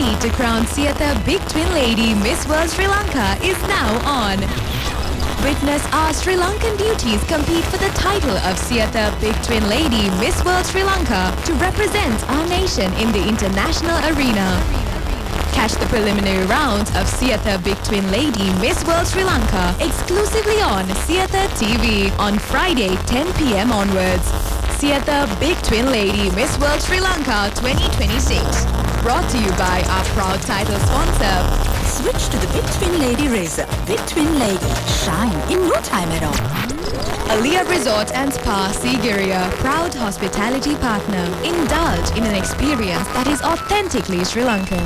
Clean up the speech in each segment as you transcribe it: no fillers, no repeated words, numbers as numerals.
journey to crown Siatha Big Twin Lady Miss World Sri Lanka is now on. Witness our Sri Lankan beauties compete for the title of Siatha Big Twin Lady Miss World Sri Lanka to represent our nation in the international arena. Catch the preliminary rounds of Siatha Big Twin Lady Miss World Sri Lanka exclusively on Siatha TV on Friday 10 p.m. onwards. Siatha Big Twin Lady Miss World Sri Lanka 2026. Brought to you by our proud title sponsor. Switch to the Big Twin Lady Razor. Big Twin Lady. Shine in no time at all. Aliyah Resort and Spa Sigiriya, proud hospitality partner. Indulge in an experience that is authentically Sri Lankan.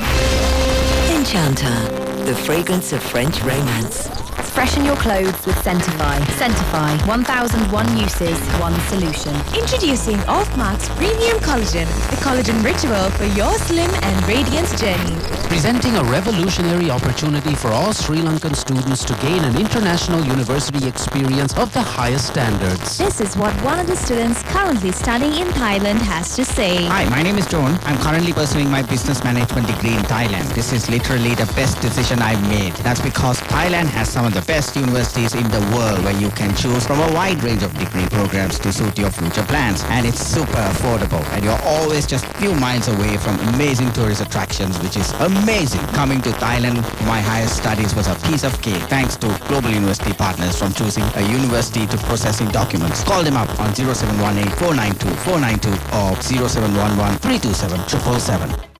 Enchanter, the fragrance of French romance. Freshen your clothes with Sentify. Sentify, 1001 uses, one solution. Introducing Offmark's Premium Collagen, the collagen ritual for your slim and radiant journey. Presenting a revolutionary opportunity for all Sri Lankan students to gain an international university experience of the highest standards. This is what one of the students currently studying in Thailand has to say. Hi, my name is John. I'm currently pursuing my business management degree in Thailand. This is literally the best decision I've made. That's because Thailand has some of the best universities in the world where you can choose from a wide range of degree programs to suit your future plans. And it's super affordable. And you're always just a few miles away from amazing tourist attractions, which is amazing. Coming to Thailand for my higher studies was a piece of cake thanks to Global University Partners, from choosing a university to processing documents. Call them up on 0718 492 492 or 0711 327 777.